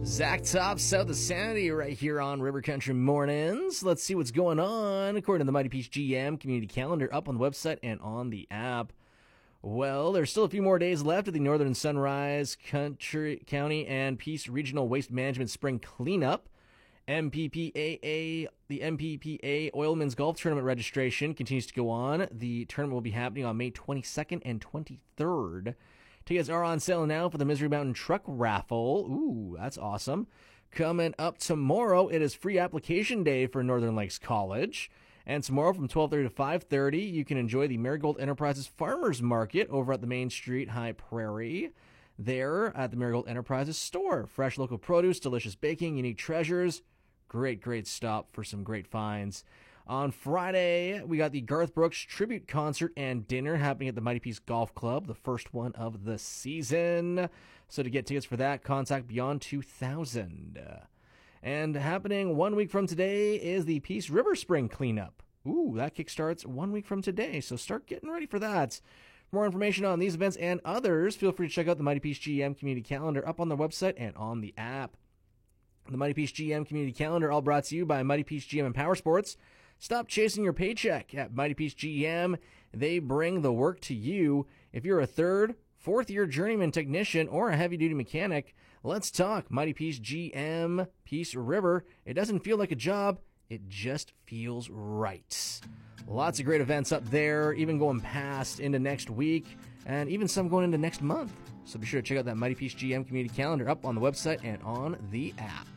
Zach Top, South of Sanity, right here on River Country Mornings. Let's see what's going on according to the Mighty Peace GM community calendar up on the website and on the app. Well, there's still a few more days left of the Northern Sunrise County and Peace Regional Waste Management Spring Cleanup. MPPAA, the MPPA Oilman's Golf Tournament registration continues to go on. The tournament will be happening on May 22nd and 23rd. Tickets are on sale now for the Misery Mountain Truck Raffle. Ooh, that's awesome. Coming up tomorrow, it is free application day for Northern Lakes College. And tomorrow from 12:30 to 5:30, you can enjoy the Marigold Enterprises Farmers Market over at the Main Street High Prairie. There at the Marigold Enterprises store. Fresh local produce, delicious baking, unique treasures. Great stop for some great finds. On Friday, we got the Garth Brooks tribute concert and dinner happening at the Mighty Peace Golf Club, the first one of the season. So to get tickets for that, contact Beyond 2000. And happening 1 week from today is the Peace River Spring Cleanup. Ooh, that kickstarts 1 week from today, so start getting ready for that. For more information on these events and others, feel free to check out the Mighty Peace GM community calendar up on their website and on the app. The Mighty Peace GM community calendar, all brought to you by Mighty Peace GM and Power Sports. Stop chasing your paycheck at Mighty Peace GM. They bring the work to you. If you're a third, fourth-year journeyman technician or a heavy-duty mechanic, let's talk Mighty Peace GM, Peace River. It doesn't feel like a job. It just feels right. Lots of great events up there, even going past into next week, and even some going into next month. So be sure to check out that Mighty Peace GM community calendar up on the website and on the app.